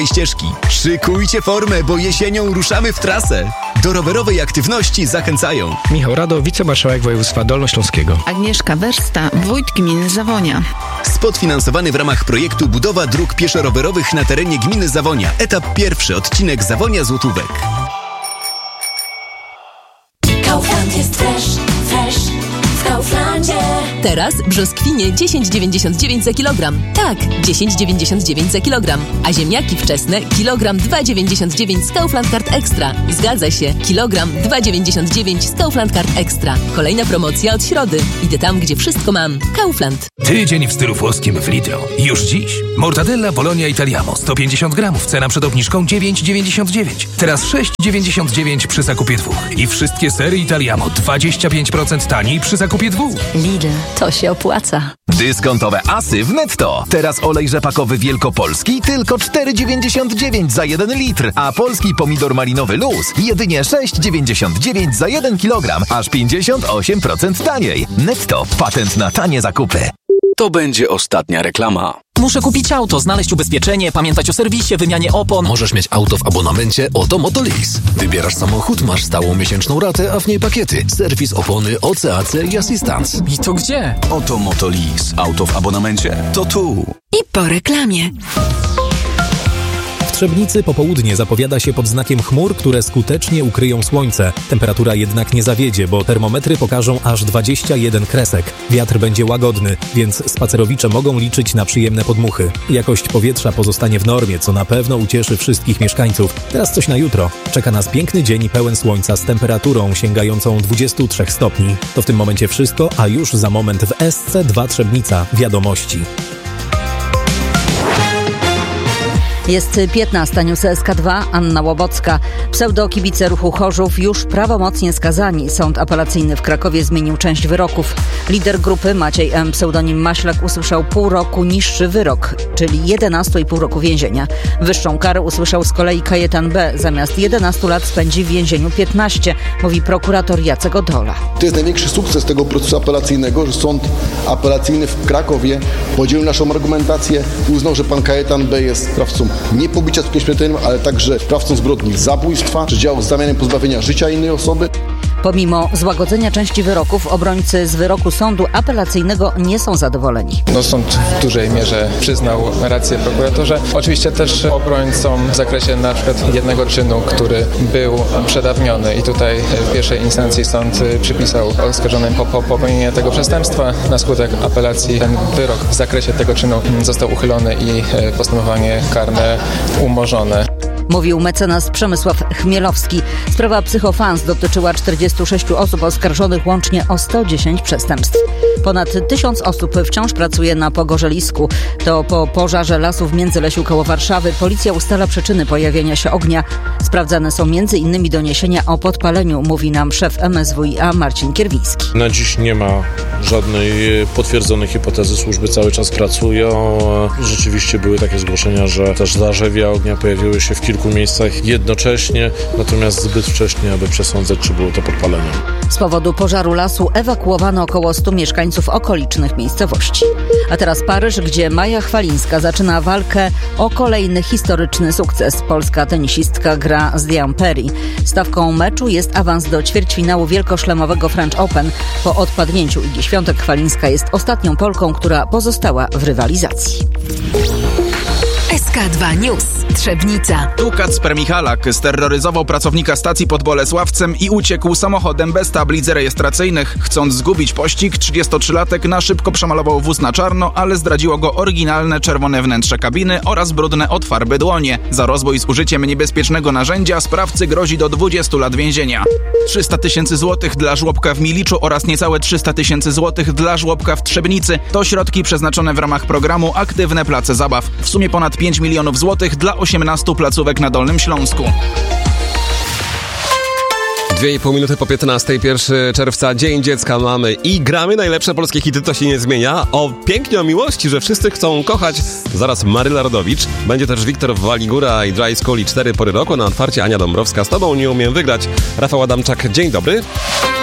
ścieżki. Szykujcie formę, bo jesienią ruszamy w trasę. Do rowerowej aktywności zachęcają Michał Rado, wicemarszałek województwa dolnośląskiego. Agnieszka Wersta, wójt gminy Zawonia. Spot finansowany w ramach projektu Budowa dróg pieszo-rowerowych na terenie gminy Zawonia. Etap pierwszy, odcinek Zawonia-Złotówek. Kaufland jest fresh w Kauflandzie. Teraz brzoskwinie 10,99 za kilogram. Tak, 10,99 za kilogram. A ziemniaki wczesne kilogram 2,99 z Kaufland Card Extra. Zgadza się, kilogram 2,99 z Kaufland Card Extra. Kolejna promocja od środy. Idę tam, gdzie wszystko mam. Kaufland. Tydzień w stylu włoskim w Lidl. Już dziś. Mortadella Bologna Italiamo 150 gramów. Cena przed obniżką 9,99. Teraz 6,99 przy zakupie 2. I wszystkie sery Italiamo 25% taniej przy zakupie 2. Lidl. To się opłaca. Dyskontowe asy w Netto. Teraz olej rzepakowy wielkopolski tylko 4,99 za 1 litr, a polski pomidor malinowy Luz jedynie 6,99 za 1 kilogram, aż 58% taniej. Netto. Patent na tanie zakupy. To będzie ostatnia reklama. Muszę kupić auto, znaleźć ubezpieczenie, pamiętać o serwisie, wymianie opon. Możesz mieć auto w abonamencie Oto Motolease. Wybierasz samochód, masz stałą miesięczną ratę, a w niej pakiety. Serwis, opony, OCAC i asystans. I to gdzie? Oto Motolease. Auto w abonamencie. To tu. I po reklamie. W Trzebnicy popołudnie zapowiada się pod znakiem chmur, które skutecznie ukryją słońce. Temperatura jednak nie zawiedzie, bo termometry pokażą aż 21 kresek. Wiatr będzie łagodny, więc spacerowicze mogą liczyć na przyjemne podmuchy. Jakość powietrza pozostanie w normie, co na pewno ucieszy wszystkich mieszkańców. Teraz coś na jutro. Czeka nas piękny dzień pełen słońca z temperaturą sięgającą 23 stopni. To w tym momencie wszystko, a już za moment w SC2 Trzebnica. Wiadomości. Jest 15, news SK2, Anna Łobocka. Pseudokibice ruchu Chorzów już prawomocnie skazani. Sąd apelacyjny w Krakowie zmienił część wyroków. Lider grupy Maciej M., pseudonim Maślak, usłyszał pół roku niższy wyrok, czyli 11,5 roku więzienia. Wyższą karę usłyszał z kolei Kajetan B. Zamiast 11 lat spędzi w więzieniu 15, mówi prokurator Jacek Odola. To jest największy sukces tego procesu apelacyjnego, że sąd apelacyjny w Krakowie podzielił naszą argumentację i uznał, że pan Kajetan B. jest sprawcą nie pobicia skutkiem śmiertelnym, ale także sprawcą zbrodni zabójstwa, czy działał z zamiarem pozbawienia życia innej osoby. Pomimo złagodzenia części wyroków, obrońcy z wyroku sądu apelacyjnego nie są zadowoleni. Sąd w dużej mierze przyznał rację prokuratorze. Oczywiście też obrońcom w zakresie na przykład jednego czynu, który był przedawniony i tutaj w pierwszej instancji sąd przypisał oskarżonym popełnienie tego przestępstwa. Na skutek apelacji ten wyrok w zakresie tego czynu został uchylony i postępowanie karne umorzone. Mówił mecenas Przemysław Chmielowski. Sprawa Psychofans dotyczyła 46 osób oskarżonych łącznie o 110 przestępstw. Ponad 1000 osób wciąż pracuje na pogorzelisku. To po pożarze lasów w Międzylesiu koło Warszawy policja ustala przyczyny pojawienia się ognia. Sprawdzane są m.in. doniesienia o podpaleniu, mówi nam szef MSWiA Marcin Kierwiński. Na dziś nie ma żadnej potwierdzonej hipotezy. Służby cały czas pracują. Rzeczywiście były takie zgłoszenia, że też zarzewia ognia pojawiły się w kilku miejscach jednocześnie, natomiast zbyt wcześnie, aby przesądzać, czy było to podpalenie. Z powodu pożaru lasu ewakuowano około 100 mieszkańców okolicznych miejscowości. A teraz Paryż, gdzie Maja Chwalińska zaczyna walkę o kolejny historyczny sukces. Polska tenisistka gra z Liam Perry. Stawką meczu jest awans do ćwierćfinału wielkoszlemowego French Open. Po odpadnięciu Igi Świątek Chwalińska jest ostatnią Polką, która pozostała w rywalizacji. SK2 News. Trzebnica. Tu Kacper Michalak sterroryzował pracownika stacji pod Bolesławcem i uciekł samochodem bez tablic rejestracyjnych. Chcąc zgubić pościg, 33-latek na szybko przemalował wóz na czarno, ale zdradziło go oryginalne czerwone wnętrze kabiny oraz brudne od farby dłonie. Za rozbój z użyciem niebezpiecznego narzędzia sprawcy grozi do 20 lat więzienia. 300 000 złotych dla żłobka w Miliczu oraz niecałe 300 000 złotych dla żłobka w Trzebnicy. To środki przeznaczone w ramach programu Aktywne Place Zabaw. W sumie ponad 5 milionów złotych dla 18 placówek na Dolnym Śląsku. 2,5 minuty po 15, 1 czerwca, Dzień Dziecka mamy i gramy najlepsze polskie hity, to się nie zmienia. Pięknie o miłości, że wszyscy chcą kochać. Zaraz Maryla Rodowicz. Będzie też Wiktor Waligura i Dry School i 4 pory roku. Na otwarcie Ania Dąbrowska. Z tobą nie umiem wygrać. Rafał Adamczak, dzień dobry.